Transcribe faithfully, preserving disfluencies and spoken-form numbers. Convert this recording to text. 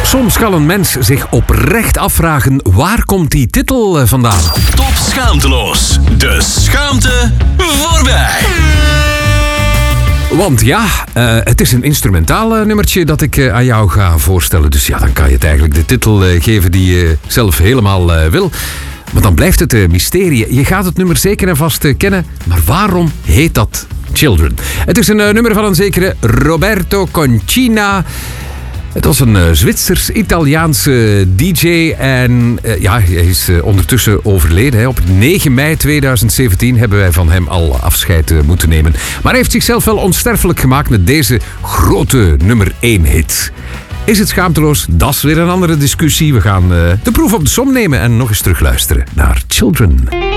Soms kan een mens zich oprecht afvragen, waar komt die titel vandaan? Top Schaamteloos. De schaamte voorbij. Want ja, uh, het is een instrumentaal uh, nummertje dat ik uh, aan jou ga voorstellen. Dus ja, dan kan je het eigenlijk de titel uh, geven die je zelf helemaal uh, wil. Maar dan blijft het een uh, mysterie. Je gaat het nummer zeker en vast uh, kennen. Maar waarom heet dat Children? Het is een uh, nummer van een zekere Roberto Concina. Het was een uh, Zwitsers-Italiaanse D J en uh, ja, hij is uh, ondertussen overleden. Hè. Op negen mei tweeduizend zeventien hebben wij van hem al afscheid uh, moeten nemen. Maar hij heeft zichzelf wel onsterfelijk gemaakt met deze grote nummer één hit. Is het schaamteloos? Dat is weer een andere discussie. We gaan uh, de proef op de som nemen en nog eens terugluisteren naar Children.